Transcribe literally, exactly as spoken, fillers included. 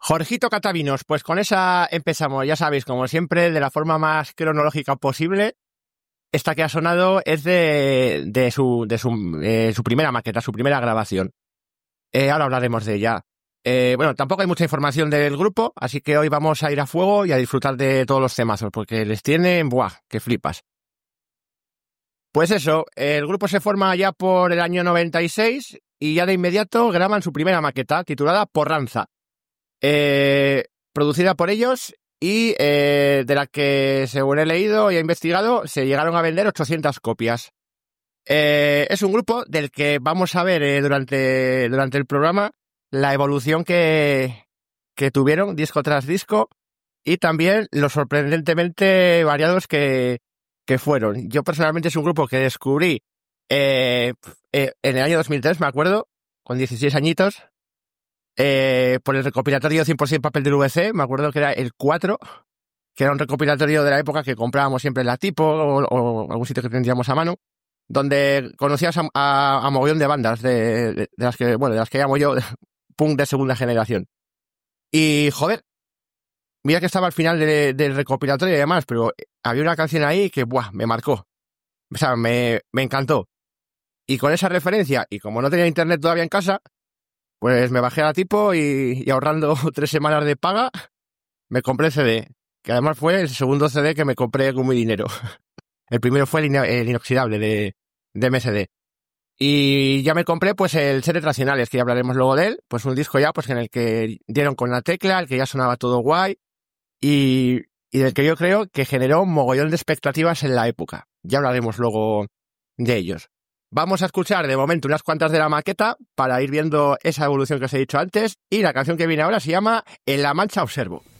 Jorgito Catavinos, pues con esa empezamos, ya sabéis, como siempre, de la forma más cronológica posible. Esta que ha sonado es de, de, su, de su, eh, su primera maqueta, su primera grabación. Eh, ahora hablaremos de ella. Eh, bueno, tampoco hay mucha información del grupo, así que hoy vamos a ir a fuego y a disfrutar de todos los temazos, porque les tienen, ¡buah!, que flipas. Pues eso, el grupo se forma ya por el año noventa y seis y ya de inmediato graban su primera maqueta, titulada Porranza. Eh, producida por ellos y eh, de la que, según he leído y he investigado, se llegaron a vender ochocientas copias. Eh, es un grupo del que vamos a ver eh, durante, durante el programa la evolución que, que tuvieron disco tras disco y también lo sorprendentemente variados que, que fueron. Yo personalmente es un grupo que descubrí eh, eh, en el año dos mil tres, me acuerdo, con dieciséis añitos, eh, por el recopilatorio cien por ciento papel del V C, me acuerdo que era el cuatro, que era un recopilatorio de la época que comprábamos siempre en la Tipo o, o algún sitio que tendríamos a mano, donde conocías a, a, a mogollón de bandas de, de, de las que, bueno, de las que llamo yo punk de segunda generación. Y, joder, mira que estaba al final de, del recopilatorio y demás, pero había una canción ahí que, buah, me marcó. O sea, me, me encantó. Y con esa referencia, y como no tenía internet todavía en casa, pues me bajé a la Tipo y, y ahorrando tres semanas de paga, me compré el C D, que además fue el segundo C D que me compré con mi dinero. El primero fue el, ino- el inoxidable de, de M S D. Y ya me compré pues el set de Traccionales, que ya hablaremos luego de él, pues un disco ya pues en el que dieron con la tecla, el que ya sonaba todo guay, y, y del que yo creo que generó un mogollón de expectativas en la época. Ya hablaremos luego de ellos. Vamos a escuchar de momento unas cuantas de la maqueta para ir viendo esa evolución que os he dicho antes, y la canción que viene ahora se llama En la Mancha Observo.